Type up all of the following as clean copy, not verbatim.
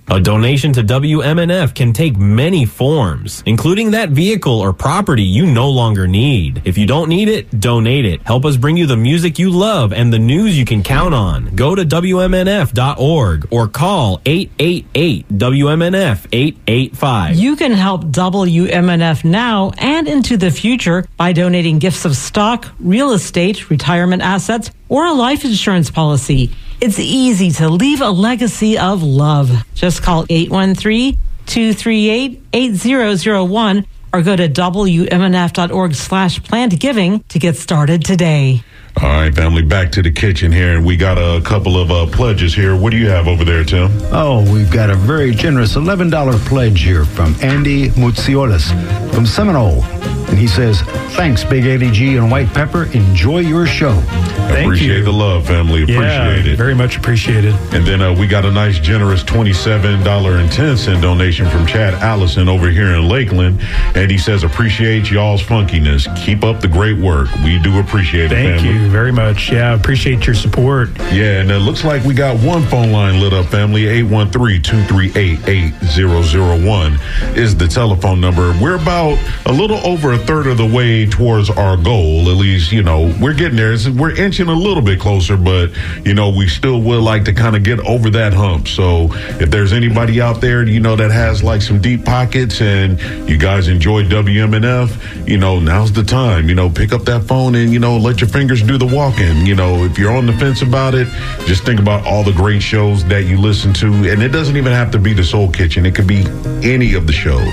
A donation to WMNF can take many forms, including that vehicle or property you no longer need. If you don't need it, donate it. Help us bring you the music you love and the news you can count on. Go to WMNF.org or call 888-WMNF-885. You can help WMNF now and into the future by donating gifts of stock, real estate, retirement assets, or a life insurance policy. It's easy to leave a legacy of love. Just call 813-238-8001 or go to WMNF.org/plannedgiving to get started today. All right, family, back to the kitchen here, and we got a couple of pledges here. What do you have over there, Tim? Oh, we've got a very generous $11 pledge here from Andy Mutziolis from Seminole. And he says, thanks, Big Eddie G and White Pepper. Enjoy your show. Appreciate the love, family. Appreciate it. Very much appreciated. And then we got a nice, generous $27.10 donation from Chad Allison over here in Lakeland. And he says, appreciate y'all's funkiness. Keep up the great work. We do appreciate it, family. Thank you very much. Yeah, appreciate your support. Yeah, and it looks like we got one phone line lit up, family. 813-238-8001 is the telephone number. We're about a little over a third of the way towards our goal. At least, we're getting there. We're inching a little bit closer, but, we still would like to kind of get over that hump. So if there's anybody out there, that has like some deep pockets and you guys enjoy WMNF, now's the time. Pick up that phone and, let your fingers do the walking. If you're on the fence about it, just think about all the great shows that you listen to. And it doesn't even have to be the Soul Kitchen. It could be any of the shows.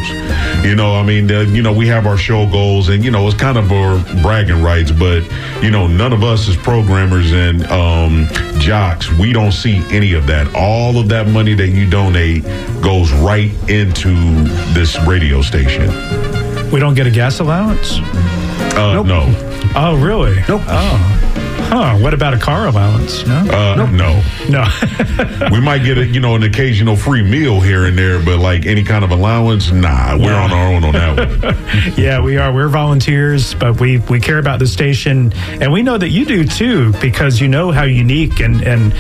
We have our show goals and, it's kind of our bragging rights, but, none of us as programmers and jocks, we don't see any of that. All of that money that you donate goes right into this radio station. We don't get a gas allowance? Nope. No. Oh, really? Nope. Oh. Huh. What about a car allowance? No? Nope. No. We might get an occasional free meal here and there, but like any kind of allowance, nah, we're on our own on that one. Yeah, we are. We're volunteers, but we care about the station, and we know that you do too, because you know how unique and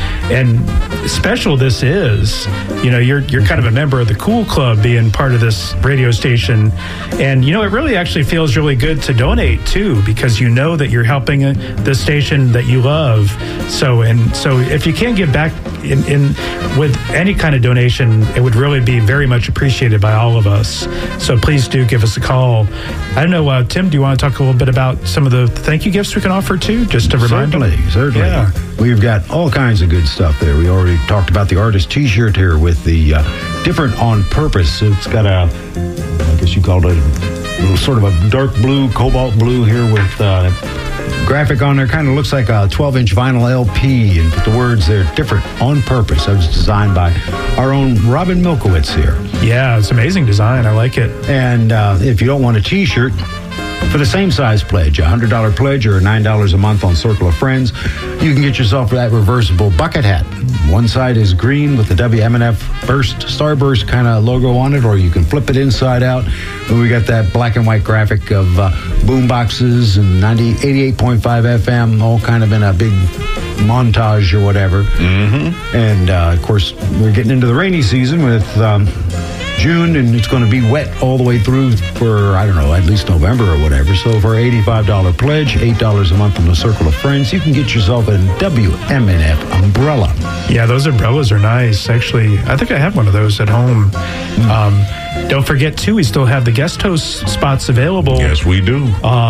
special this is. You're kind of a member of the Cool Club, being part of this radio station, and it really actually feels really good to donate too, because you know that you're helping the station that you love. So if you can give back in with any kind of donation, it would really be very much appreciated by all of us. So please do give us a call. I don't know, Tim, do you want to talk a little bit about some of the thank you gifts we can offer too, just to remind them? Certainly. Yeah. We've got all kinds of good stuff there. We already talked about the artist t-shirt here with the different on purpose. It's got I guess you called it a sort of a dark blue, cobalt blue here with graphic on there. Kind of looks like a 12-inch vinyl LP, and the words there, different on purpose. That was designed by our own Robin Milkowitz here. Yeah, it's amazing design. I like it. And if you don't want a t-shirt, for the same size pledge, a $100 pledge or $9 a month on Circle of Friends, you can get yourself that reversible bucket hat. One side is green with the WMNF Starburst kind of logo on it, or you can flip it inside out. And we got that black and white graphic of boom boxes and 88.5 FM, all kind of in a big montage or whatever. Mm-hmm. And, of course, we're getting into the rainy season with June, and it's going to be wet all the way through for, I don't know, at least November or whatever. So for $85 pledge, $8 a month on the Circle of Friends, you can get yourself a WMNF umbrella. Yeah, those umbrellas are nice. Actually, I think I have one of those at home. Don't forget, too, we still have the guest host spots available. Yes, we do.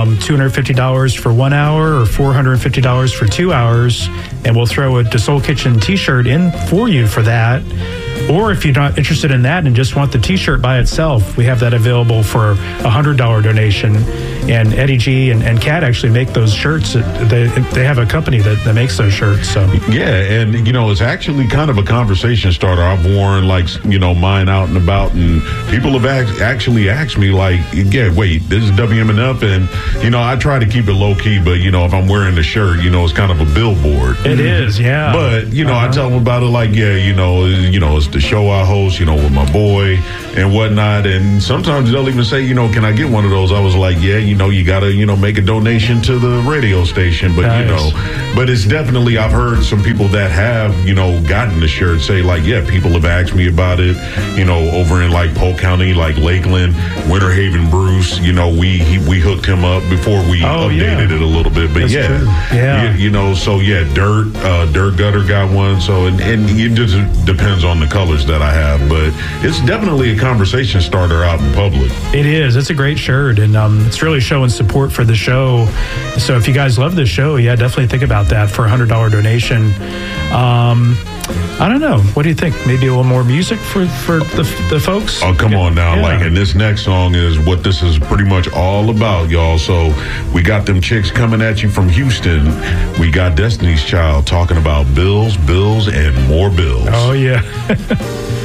$250 for 1 hour or $450 for 2 hours. And we'll throw a DeSoul Kitchen t-shirt in for you for that. Or if you're not interested in that and just want the t-shirt by itself, we have that available for a $100 donation. And Eddie G and Kat actually make those shirts. They have a company that makes those shirts. So yeah, and it's actually kind of a conversation starter. I've worn mine out and about, and people have actually asked me yeah, wait, this is WMNF, and I try to keep it low key, but if I'm wearing the shirt, it's kind of a billboard. It is, yeah. But I tell them about it yeah, it's the the show I host, with my boy and whatnot. And sometimes they'll even say, can I get one of those? I was like, yeah, you got to, make a donation to the radio station. But, Nice. but it's definitely, I've heard some people that have, gotten the shirt say like, yeah, people have asked me about it, over in like Polk County, like Lakeland, Winter Haven, Bruce, we hooked him up before we updated it a little bit. But That's true. Yeah. so yeah, Dirt Gutter got one. So, and it just depends on the colors that I have, but it's definitely a conversation starter out in public. It is. It's a great shirt, and it's really showing support for the show. So if you guys love this show, definitely think about that for a $100 donation. I don't know. What do you think? Maybe a little more music for the folks? Oh, come on now. Yeah. And this next song is what this is pretty much all about, y'all. So we got them chicks coming at you from Houston. We got Destiny's Child talking about bills, and more bills. Oh, yeah.